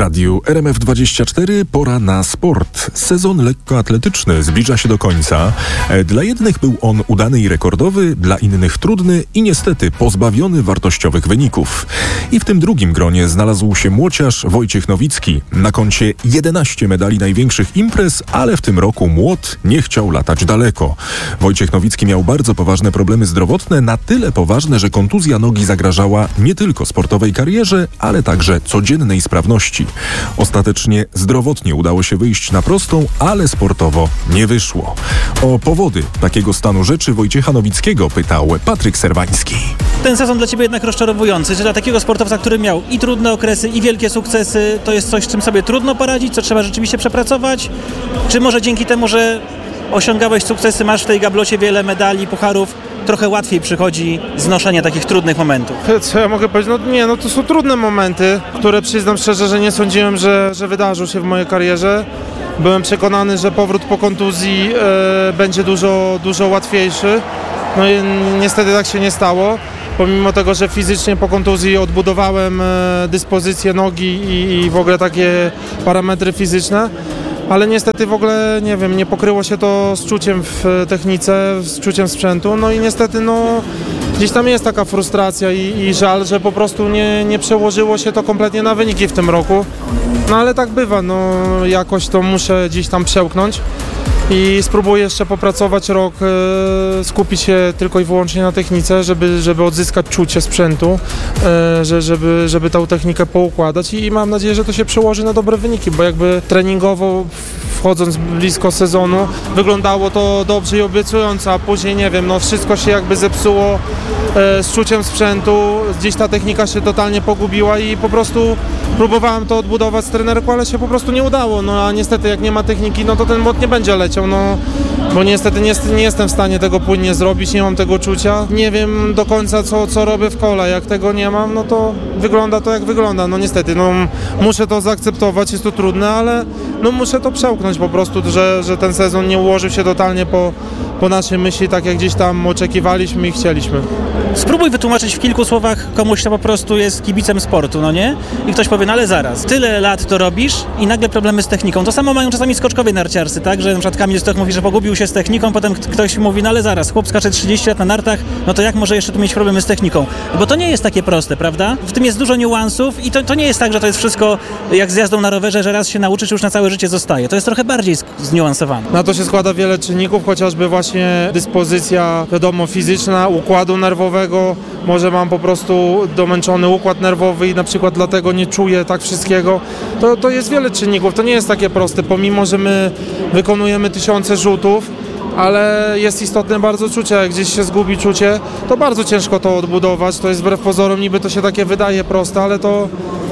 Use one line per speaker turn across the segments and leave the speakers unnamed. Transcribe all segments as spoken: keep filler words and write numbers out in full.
radiu R M F dwadzieścia cztery pora na sport. Sezon lekkoatletyczny zbliża się do końca. Dla jednych był on udany i rekordowy, dla innych trudny i niestety pozbawiony wartościowych wyników. I w tym drugim gronie znalazł się młociarz Wojciech Nowicki. Na koncie jedenaście medali największych imprez, ale w tym roku młot nie chciał latać daleko. Wojciech Nowicki miał bardzo poważne problemy zdrowotne, na tyle poważne, że kontuzja nogi zagrażała nie tylko sportowej karierze, ale także codziennej sprawności. Ostatecznie zdrowotnie udało się wyjść na prostą, ale sportowo nie wyszło. O powody takiego stanu rzeczy Wojciecha Nowickiego pytał Patryk Serwański.
Ten sezon dla Ciebie jednak rozczarowujący, że dla takiego sportowca, który miał i trudne okresy, i wielkie sukcesy, to jest coś, z czym sobie trudno poradzić, co trzeba rzeczywiście przepracować? Czy może dzięki temu, że osiągałeś sukcesy, masz w tej gablocie wiele medali, pucharów, trochę łatwiej przychodzi znoszenie takich trudnych momentów?
Co ja mogę powiedzieć? No nie, no to są trudne momenty, które przyznam szczerze, że nie sądziłem, że, że wydarzą się w mojej karierze. Byłem przekonany, że powrót po kontuzji e, będzie dużo, dużo łatwiejszy. No i niestety tak się nie stało. Pomimo tego, że fizycznie po kontuzji odbudowałem e, dyspozycję nogi i, i w ogóle takie parametry fizyczne, ale niestety w ogóle, nie wiem, nie pokryło się to z czuciem w technice, z czuciem sprzętu, no i niestety no gdzieś tam jest taka frustracja i, i żal, że po prostu nie, nie przełożyło się to kompletnie na wyniki w tym roku, no ale tak bywa, no jakoś to muszę gdzieś tam przełknąć i spróbuję jeszcze popracować rok, e, skupić się tylko i wyłącznie na technice, żeby, żeby odzyskać czucie sprzętu, e, że, żeby, żeby tą technikę poukładać i, i mam nadzieję, że to się przełoży na dobre wyniki, bo jakby treningowo wchodząc blisko sezonu wyglądało to dobrze i obiecująco, a później nie wiem, no wszystko się jakby zepsuło e, z czuciem sprzętu, gdzieś ta technika się totalnie pogubiła i po prostu próbowałem to odbudować z trenerką, ale się po prostu nie udało, no a niestety jak nie ma techniki, no to ten młot nie będzie leciał, no bo niestety nie, nie jestem w stanie tego płynnie zrobić, nie mam tego czucia, nie wiem do końca co, co robię w kole, jak tego nie mam, no to wygląda to jak wygląda, no niestety, no muszę to zaakceptować, jest to trudne, ale no muszę to przełknąć po prostu, że, że ten sezon nie ułożył się totalnie po, po naszej myśli, tak jak gdzieś tam oczekiwaliśmy i chcieliśmy.
Spróbuj wytłumaczyć w kilku słowach komuś, kto po prostu jest kibicem sportu, no nie? I ktoś powie, no ale zaraz, tyle lat to robisz i nagle problemy z techniką. To samo mają czasami skoczkowie narciarscy, tak? Że na przykład Kamil Stoch mówi, że pogubił się z techniką, potem ktoś mówi, no ale zaraz, chłop skacze trzydzieści lat na nartach, no to jak może jeszcze tu mieć problemy z techniką? Bo to nie jest takie proste, prawda? W tym jest dużo niuansów i to, to nie jest tak, że to jest wszystko jak z jazdą na rowerze, że raz się nauczysz, już na całe życie zostaje. To jest trochę bardziej zniuansowane.
Na to się składa wiele czynników, chociażby właśnie dyspozycja, wiadomo, fizyczna, układu nerwowego. Może mam po prostu domęczony układ nerwowy i na przykład dlatego nie czuję tak wszystkiego. To, to jest wiele czynników, to nie jest takie proste, pomimo że my wykonujemy tysiące rzutów, ale jest istotne bardzo czucie, jak gdzieś się zgubi czucie, to bardzo ciężko to odbudować, to jest wbrew pozorom, niby to się takie wydaje proste, ale to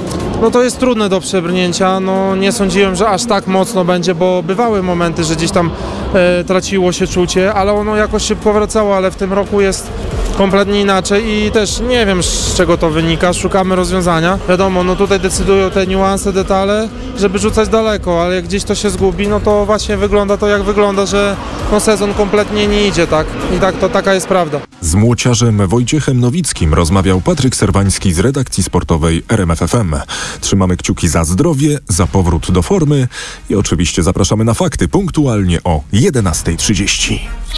no to jest trudne do przebrnięcia, no nie sądziłem, że aż tak mocno będzie, bo bywały momenty, że gdzieś tam e, traciło się czucie, ale ono jakoś szybko wracało, ale w tym roku jest kompletnie inaczej i też nie wiem, z czego to wynika, szukamy rozwiązania. Wiadomo, no tutaj decydują te niuanse, detale, żeby rzucać daleko, ale jak gdzieś to się zgubi, no to właśnie wygląda to jak wygląda, że no sezon kompletnie nie idzie, tak? I tak to taka jest prawda.
Z młociarzem Wojciechem Nowickim rozmawiał Patryk Serwański z redakcji sportowej R M F F M. Trzymamy kciuki za zdrowie, za powrót do formy i oczywiście zapraszamy na fakty punktualnie o jedenasta trzydzieści.